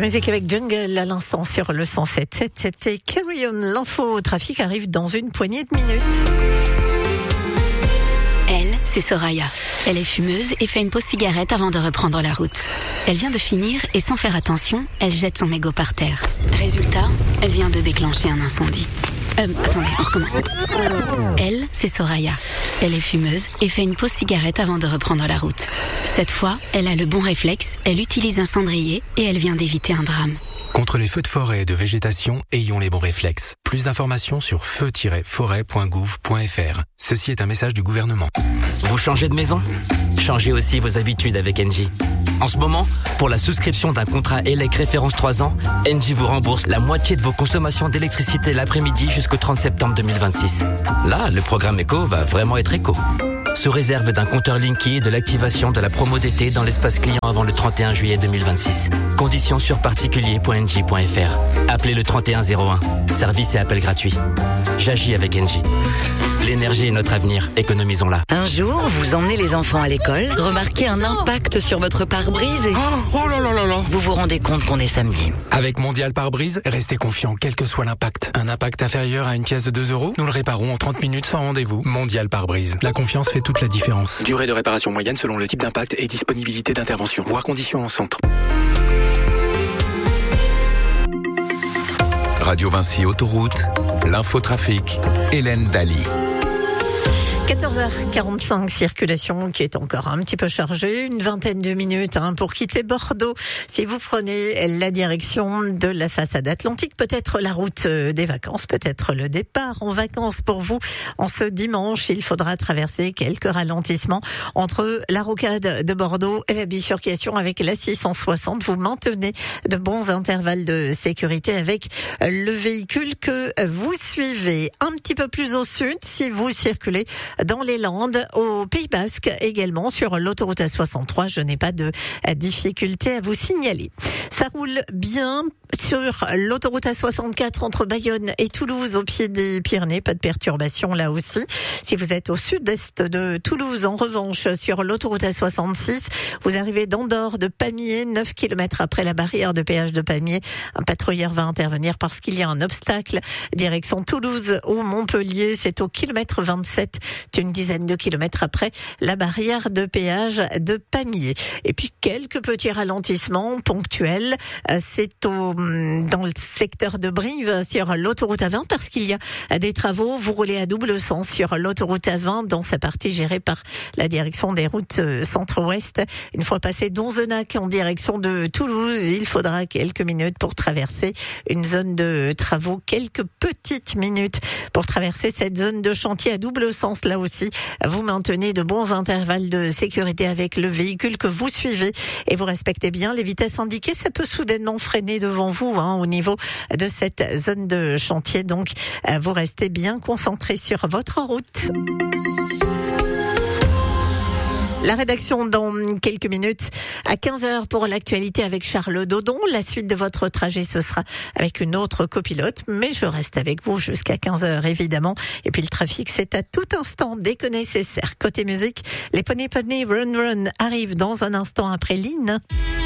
musique avec Jungle à l'instant sur le 107.7. C'était Carry On. L'info trafic arrive dans une poignée de minutes. Elle, c'est Soraya. Elle est fumeuse et fait une pause cigarette avant de reprendre la route. Elle vient de finir et sans faire attention, elle jette son mégot par terre. Résultat, elle vient de déclencher un incendie. Attendez, on recommence. Elle, c'est Soraya. Elle est fumeuse et fait une pause cigarette avant de reprendre la route. Cette fois, elle a le bon réflexe, elle utilise un cendrier et elle vient d'éviter un drame. Contre les feux de forêt et de végétation, ayons les bons réflexes. Plus d'informations sur feu-forêt.gouv.fr. Ceci est un message du gouvernement. Vous changez de maison ? Changez aussi vos habitudes avec Engie. En ce moment, pour la souscription d'un contrat ELEC référence 3 ans, Engie vous rembourse la moitié de vos consommations d'électricité l'après-midi jusqu'au 30 septembre 2026. Là, le programme éco va vraiment être éco. Sous réserve d'un compteur Linky et de l'activation de la promo d'été dans l'espace client avant le 31 juillet 2026. Conditions sur particulier.engie.fr. Appelez le 3101. Service et appel gratuit. J'agis avec Engie. L'énergie est notre avenir, économisons-la. Un jour, vous emmenez les enfants à l'école, remarquez un impact sur votre pare-brise et... Oh là là là là. Vous vous rendez compte qu'on est samedi. Avec Mondial Pare-Brise, restez confiant quel que soit l'impact. Un impact inférieur à une pièce de 2 €, nous le réparons en 30 minutes sans rendez-vous. Mondial Pare-Brise. La confiance fait toute la différence. Durée de réparation moyenne selon le type d'impact et disponibilité d'intervention. Voir conditions en centre. Radio Vinci Autoroute, l'infotrafic, Hélène Daly. 14h45, circulation qui est encore un petit peu chargée, une vingtaine de minutes pour quitter Bordeaux. Si vous prenez la direction de la façade atlantique, peut-être la route des vacances, peut-être le départ en vacances pour vous. En ce dimanche, il faudra traverser quelques ralentissements entre la rocade de Bordeaux et la bifurcation avec la 660. Vous maintenez de bons intervalles de sécurité avec le véhicule que vous suivez. Un petit peu plus au sud, si vous circulez dans les Landes, au Pays Basque également, sur l'autoroute A63. Je n'ai pas de difficulté à vous signaler. Ça roule bien sur l'autoroute A64 entre Bayonne et Toulouse au pied des Pyrénées. Pas de perturbation là aussi. Si vous êtes au sud-est de Toulouse, en revanche, sur l'autoroute A66, vous arrivez d'Andorre de Pamiers, 9 km après la barrière de péage de Pamiers. Un patrouilleur va intervenir parce qu'il y a un obstacle. Direction Toulouse ou Montpellier, c'est au kilomètre 27, une dizaine de kilomètres après la barrière de péage de Pamiers. Et puis quelques petits ralentissements ponctuels. C'est dans le secteur de Brive sur l'autoroute A20 parce qu'il y a des travaux. Vous roulez à double sens sur l'autoroute A20 dans sa partie gérée par la direction des routes centre-ouest. Une fois passé Donzenac en direction de Toulouse, il faudra quelques minutes pour traverser une zone de travaux. Quelques petites minutes pour traverser cette zone de chantier à double sens. Là aussi, vous maintenez de bons intervalles de sécurité avec le véhicule que vous suivez et vous respectez bien les vitesses indiquées. Ça peut soudainement freiner devant vous au niveau de cette zone de chantier. Donc, vous restez bien concentrés sur votre route. La rédaction dans quelques minutes à 15h pour l'actualité avec Charles Dodon. La suite de votre trajet, ce sera avec une autre copilote, mais je reste avec vous jusqu'à 15h évidemment. Et puis le trafic, c'est à tout instant dès que nécessaire. Côté musique, les Pony Run Run arrivent dans un instant après Lynn.